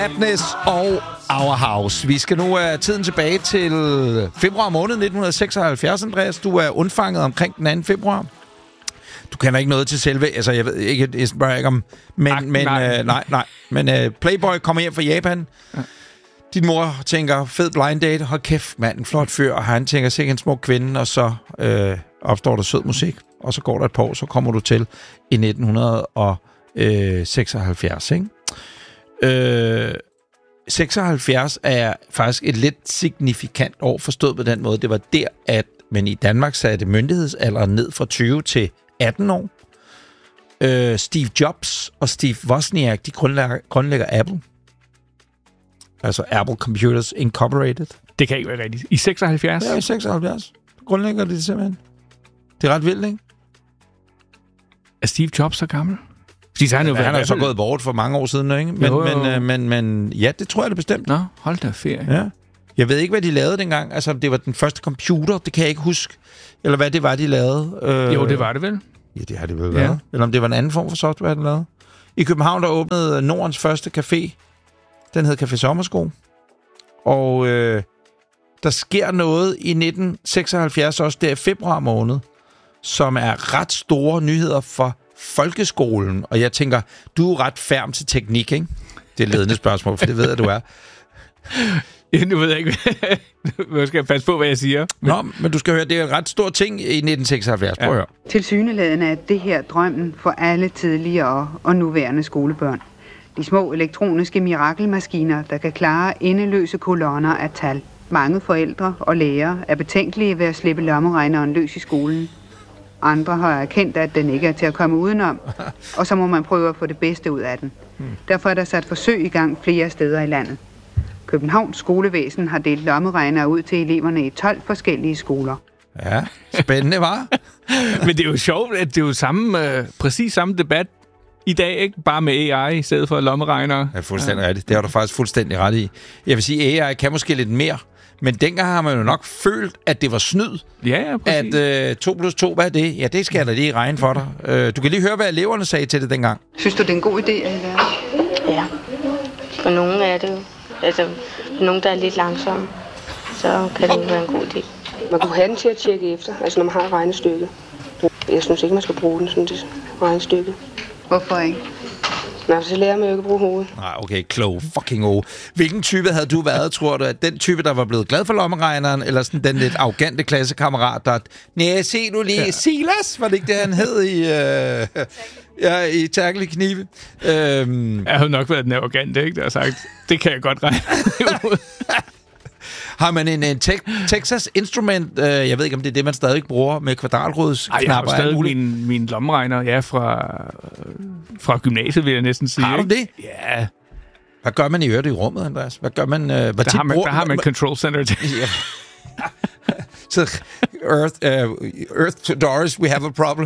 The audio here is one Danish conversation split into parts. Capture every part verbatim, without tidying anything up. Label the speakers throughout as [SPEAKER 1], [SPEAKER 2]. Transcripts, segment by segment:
[SPEAKER 1] Madness og Our House. Vi skal nu uh, tiden tilbage til februar måned nitten seksoghalvfjerds, Andreas. Du er undfanget omkring den anden februar. Du kender ikke noget til selve... Altså, jeg ved ikke, jeg spørger ikke om... Men, Ak, men, nej. Uh, nej, nej. Men uh, Playboy kommer hjem fra Japan. Ja. Din mor tænker, fed blind date. Hold kæft, mand, en flot fyr. Og han tænker, sikkert en smuk kvinde. Og så uh, opstår der sød musik. Og så går der et par år, så kommer du til i nitten seksoghalvfjerds, ikke? Øh, seksoghalvfjerds er faktisk et lidt signifikant år, forstået på den måde. Det var der, at man i Danmark satte myndighedsalderen ned fra tyve til atten år. Øh, Steve Jobs og Steve Wozniak, de grundlægger, grundlægger Apple. Altså Apple Computers Incorporated.
[SPEAKER 2] Det kan ikke være rigtigt. I seksoghalvfjerds?
[SPEAKER 1] Ja, i seksoghalvfjerds. Grundlægger det simpelthen. Det er ret vildt, ikke?
[SPEAKER 2] Er Steve Jobs så gammel? Fordi så han, jo
[SPEAKER 1] ja, han er jo så gået bort for mange år siden, ikke? Men,
[SPEAKER 2] jo, jo.
[SPEAKER 1] men, øh, men, men ja, det tror jeg det bestemt.
[SPEAKER 2] Nå, hold da ferie.
[SPEAKER 1] Ja. Jeg ved ikke, hvad de lavede dengang. Altså, det var den første computer, det kan jeg ikke huske. Eller hvad det var, de lavede. Øh,
[SPEAKER 2] jo, det var det vel?
[SPEAKER 1] Ja, det har det vel været. Ja. Eller om det var en anden form for software, de lavede. I København, der åbnede Nordens første café. Den hed Café Sommersko. Og øh, der sker noget i nitten seksoghalvfjerds, også der i februar måned, som er ret store nyheder for folkeskolen. Og jeg tænker, du er ret færm til teknik, ikke? Det er et ledende spørgsmål, for det ved jeg, du er.
[SPEAKER 2] Ja, nu ved jeg ikke, jeg skal passe på, hvad jeg siger.
[SPEAKER 1] Men... Nå, men du skal høre, det er en ret stor ting i nitten seksoghalvfjerds. Prøv at høre.
[SPEAKER 3] Tilsyneladende er det her drømmen for alle tidligere og nuværende skolebørn. De små elektroniske mirakelmaskiner, der kan klare endeløse kolonner af tal. Mange forældre og lærere er betænkelige ved at slippe lommeregneren løs i skolen. Andre har erkendt, at den ikke er til at komme udenom, og så må man prøve at få det bedste ud af den. Derfor er der sat forsøg i gang flere steder i landet. Københavns skolevæsen har delt lommeregnere ud til eleverne i tolv forskellige skoler.
[SPEAKER 1] Ja, spændende, var.
[SPEAKER 2] Men det er jo sjovt, at det er jo samme, øh, præcis samme debat i dag, ikke? Bare med A I i stedet for lommeregnere.
[SPEAKER 1] Ja, fuldstændig ja. rigtigt. Det har du faktisk fuldstændig ret i. Jeg vil sige, A I kan måske lidt mere, men dengang har man jo nok følt, at det var snyd.
[SPEAKER 2] Ja, ja, præcis.
[SPEAKER 1] At øh, to plus to, hvad er det? Ja, det skal jeg da lige regne for dig. Øh, du kan lige høre, hvad eleverne sagde til det dengang.
[SPEAKER 3] Synes du, det er en god idé, at I lærer?
[SPEAKER 4] Ja. For nogle er det jo. Altså, for nogle, der er lidt langsomme, så kan det være en god idé.
[SPEAKER 5] Man kunne have den til at tjekke efter, altså når man har et regnestykke. Jeg synes ikke, man skal bruge den sådan til regnestykke.
[SPEAKER 3] Hvorfor ikke?
[SPEAKER 5] Nej, så lærer man jo ikke at bruge hovedet.
[SPEAKER 1] Nej, okay, klog fucking o. Hvilken type havde du været, tror du? At den type, der var blevet glad for lommeregneren, eller sådan den lidt arrogante klassekammerat, der... Næh, se nu lige, ja. Silas, var det ikke det, han hed i... Øh, ja, i Terkel i Knive. Øhm.
[SPEAKER 2] Jeg har nok været den arrogante, ikke? Der har sagt, det kan jeg godt regne ud.
[SPEAKER 1] Har man en, en te- Texas Instrument, øh, jeg ved ikke, om det er det, man stadig bruger med kvadratrudsknapper?
[SPEAKER 2] Jeg har stadig min, min lommeregner, ja, fra, fra gymnasiet, vil jeg næsten sige.
[SPEAKER 1] Har du det?
[SPEAKER 2] Ja.
[SPEAKER 1] Hvad gør man i øvrigt i rummet, Andreas? Hvad gør man? Øh, hvad
[SPEAKER 2] der, har man der har man et control center til. Ja.
[SPEAKER 1] Så Earth, uh, Earth to Doris, we have a problem.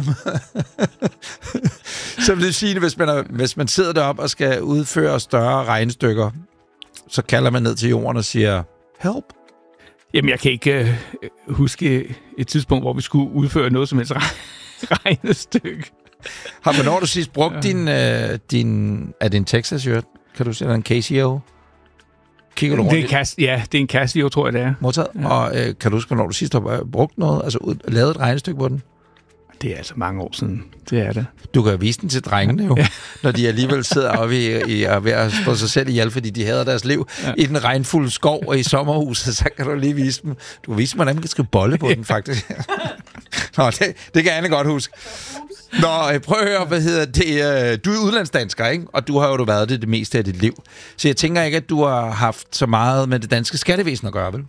[SPEAKER 1] Så vil det sige, hvis man, er, hvis man sidder deroppe og skal udføre større regnestykker, så kalder man ned til jorden og siger, help.
[SPEAKER 2] Jamen, jeg kan ikke uh, huske et tidspunkt, hvor vi skulle udføre noget som helst regnestykke.
[SPEAKER 1] Har man når du sidst brugt din, uh, din... Er det en Texas-shirt? Kan du se, en Casio? Kigger du
[SPEAKER 2] det er Cas- ja, det er en Casio, tror jeg, det er.
[SPEAKER 1] Modtaget. Ja. Og øh, kan du huske, hvornår du sidst har brugt noget? Altså ud, lavet et regnestykke på den?
[SPEAKER 2] Det er altså mange år siden. Det er det.
[SPEAKER 1] Du kan jo vise den til drengene jo, ja. Når de alligevel sidder oppe i, i, og ved at slå sig selv ihjel, fordi de hader deres liv ja. I den regnfulde skov og i sommerhuset, så kan du lige vise dem. Du kan vise dem, hvordan man kan skrive bolle på den, faktisk. Nå, det, det kan Anne godt huske. Nå, prøv at høre, hvad hedder det? Du er udlandsdansker, ikke? Og du har jo været det det meste af dit liv. Så jeg tænker ikke, at du har haft så meget med det danske skattevæsen at gøre, vel?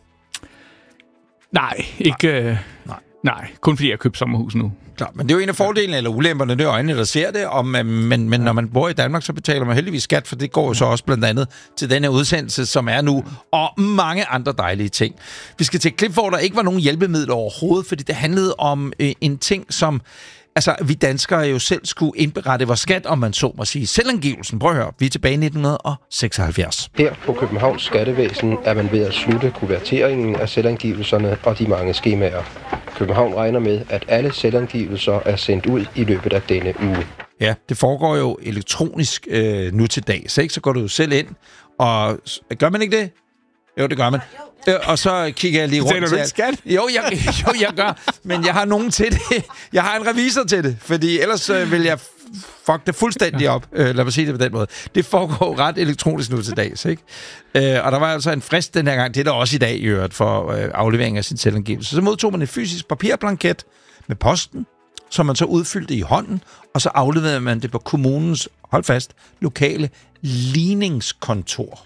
[SPEAKER 2] Nej, ikke... Nej. Øh,
[SPEAKER 1] nej.
[SPEAKER 2] nej, kun fordi jeg har købt sommerhus nu.
[SPEAKER 1] Klar, men det er jo en af fordelene eller ulemperne, det er øjnene, der ser det. Og, men men ja. Når man bor i Danmark, så betaler man heldigvis skat, for det går jo så også blandt andet til denne udsendelse, som er nu, og mange andre dejlige ting. Vi skal til et klip, hvor der ikke var nogen hjælpemidler overhovedet, fordi det handlede om øh, en ting, som... Altså, vi danskere jo selv skulle indberette vores skat, om man så må sige. Selvangivelsen, prøv at høre, vi er tilbage i nitten seksoghalvfjerds.
[SPEAKER 6] Her på Københavns Skattevæsen er man ved at slutte kuverteringen af selvangivelserne og de mange skemaer. København regner med, at alle selvangivelser er sendt ud i løbet af denne uge.
[SPEAKER 1] Ja, det foregår jo elektronisk øh, nu til dags, ikke? Så går du jo selv ind Og gør man ikke det? Jo, det gør man. Og så kigger jeg lige rundt.
[SPEAKER 2] Betaler du ikke skat?
[SPEAKER 1] Jo, jeg, jo, jeg gør. Men jeg har nogen til det. Jeg har en revisor til det. Fordi ellers øh, vil jeg fuck det fuldstændig op. Øh, lad mig sige det på den måde. Det foregår ret elektronisk nu til dags, ikke? Øh, og der var altså en frist den her gang. Det er der også i dag i øvrigt for øh, aflevering af sin selvangivelse. Så modtog man en fysisk papirblanket med posten, som man så udfyldte i hånden, og så afleverede man det på kommunens, hold fast, lokale ligningskontor.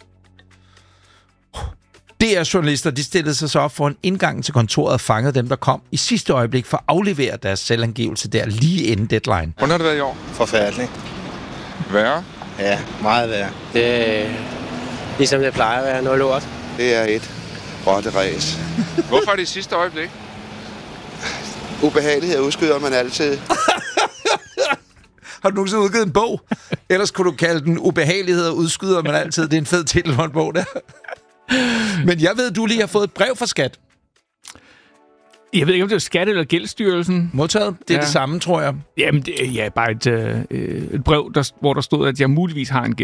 [SPEAKER 1] D R-journalister, de stillede sig så op for en indgang til kontoret og fangede dem, der kom i sidste øjeblik for at aflevere deres selvangivelse der lige inden deadline.
[SPEAKER 7] Hvordan har det været i år?
[SPEAKER 8] Forfærdeligt.
[SPEAKER 7] Værre?
[SPEAKER 8] Ja, meget værre.
[SPEAKER 9] Det er ligesom det plejer at være noget lort.
[SPEAKER 8] Det er et rotteræs.
[SPEAKER 7] Hvorfor er det i sidste øjeblik?
[SPEAKER 8] Ubehagelighed udskyder man altid.
[SPEAKER 1] Har du nogensinde udgivet en bog? Ellers kunne du kalde den ubehagelighed og udskyder man altid. Det er en fed titel på en bog der. Men jeg ved, du lige har fået et brev fra Skat.
[SPEAKER 2] Jeg ved ikke, om det er Skat eller Gældsstyrelsen.
[SPEAKER 1] Modtaget. Det er
[SPEAKER 2] ja.
[SPEAKER 1] det samme, tror jeg.
[SPEAKER 2] Jamen, det er ja, bare et, øh, et brev, der, hvor der stod, at jeg muligvis har en gæld.